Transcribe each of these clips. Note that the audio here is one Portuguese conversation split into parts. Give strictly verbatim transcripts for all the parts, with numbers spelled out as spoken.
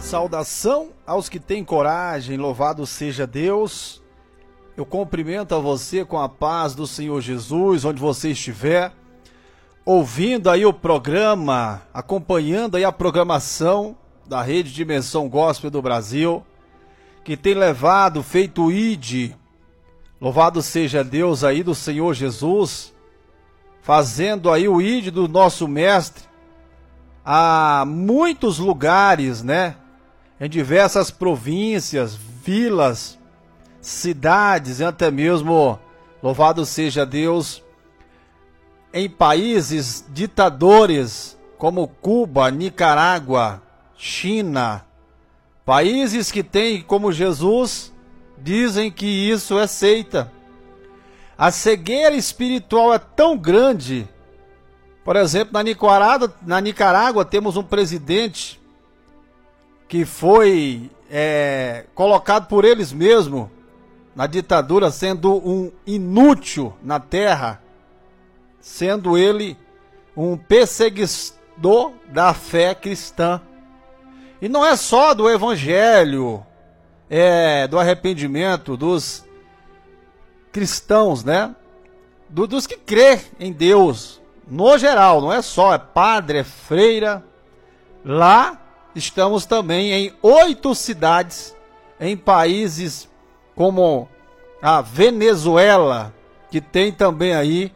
Saudação aos que têm coragem, louvado seja Deus. Eu cumprimento a você com a paz do Senhor Jesus, onde você estiver, ouvindo aí o programa, acompanhando aí a programação da Rede Dimensão Gospel do Brasil, que tem levado, feito o I D, louvado seja Deus aí do Senhor Jesus, fazendo aí o I D do nosso mestre, a muitos lugares, né? Em diversas províncias, vilas, cidades e até mesmo, louvado seja Deus, em países ditadores como Cuba, Nicarágua, China, países que têm como Jesus, dizem que isso é seita. A cegueira espiritual é tão grande. Por exemplo, na Nicarágua, na Nicarágua temos um presidente que foi é, colocado por eles mesmos na ditadura, sendo um inútil na terra, sendo ele um perseguidor da fé cristã. E não é só do evangelho, é, do arrependimento dos cristãos, né? Do, dos que crê em Deus, no geral, não é só, é padre, é freira. Lá estamos também em oito cidades, em países como a Venezuela, que tem também aí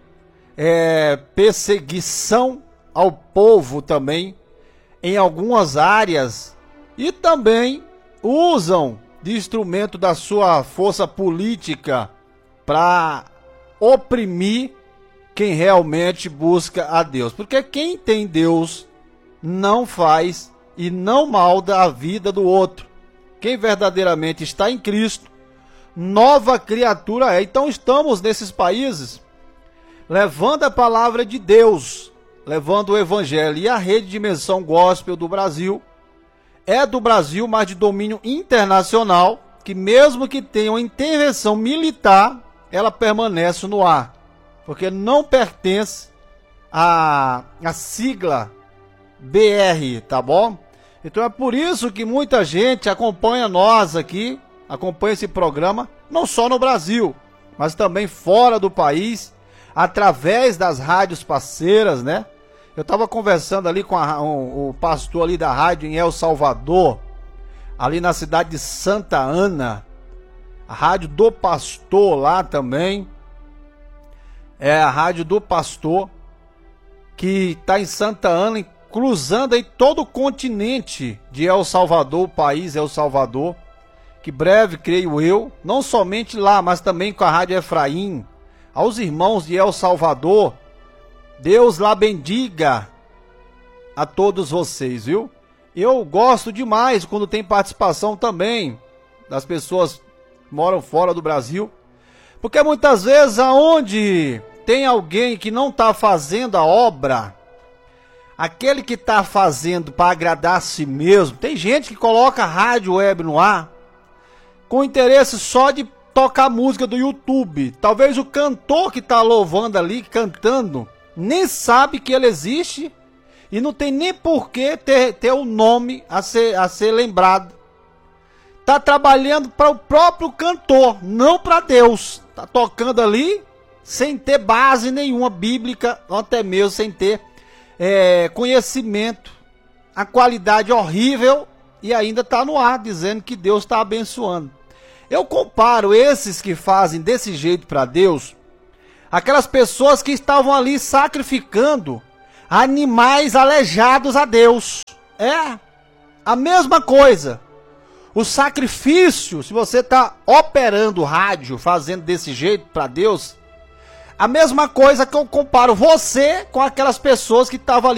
é, perseguição ao povo também, em algumas áreas, e também usam de instrumento da sua força política para oprimir quem realmente busca a Deus. Porque quem tem Deus não faz e não malda a vida do outro. Quem verdadeiramente está em Cristo, nova criatura é. Então estamos nesses países levando a palavra de Deus, levando o evangelho. E a Rede Dimensão Gospel do Brasil é do Brasil, mas de domínio internacional, que mesmo que tenha uma intervenção militar, ela permanece no ar, porque não pertence à, à sigla B R, tá bom? Então é por isso que muita gente acompanha nós aqui, acompanha esse programa, não só no Brasil, mas também fora do país, através das rádios parceiras, né? Eu estava conversando ali com a, um, o pastor ali da rádio em El Salvador, ali na cidade de Santa Ana, a rádio do pastor lá também, é a rádio do pastor, que está em Santa Ana, cruzando aí todo o continente de El Salvador, o país El Salvador, que breve, creio eu, não somente lá, mas também com a Rádio Efraim, aos irmãos de El Salvador, Deus lá bendiga a todos vocês, viu? Eu gosto demais quando tem participação também das pessoas que moram fora do Brasil, porque muitas vezes aonde tem alguém que não está fazendo a obra, aquele que está fazendo para agradar a si mesmo, tem gente que coloca a rádio web no ar com interesse só de tocar música do YouTube. Talvez o cantor que está louvando ali, cantando, nem sabe que ele existe e não tem nem por que ter, ter o nome a ser, a ser lembrado. Está trabalhando para o próprio cantor, não para Deus. Está tocando ali sem ter base nenhuma bíblica, ou até mesmo sem ter É, conhecimento, a qualidade horrível, e ainda está no ar dizendo que Deus está abençoando. Eu comparo esses que fazem desse jeito para Deus, aquelas pessoas que estavam ali sacrificando animais aleijados a Deus. É a mesma coisa. O sacrifício, se você está operando rádio, fazendo desse jeito para Deus, a mesma coisa que eu comparo você com aquelas pessoas que estavam ali